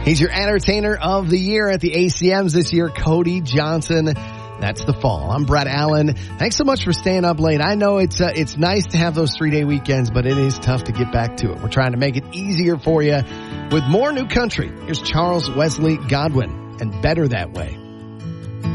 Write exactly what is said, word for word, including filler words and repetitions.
He's your entertainer of the year at the A C Ms this year, Cody Johnson. That's the fall. I'm Brett Allen. Thanks so much for staying up late. I know it's uh, it's nice to have those three-day weekends, but it is tough to get back to it. We're trying to make it easier for you with more new country. Here's Charles Wesley Godwin and Better That Way.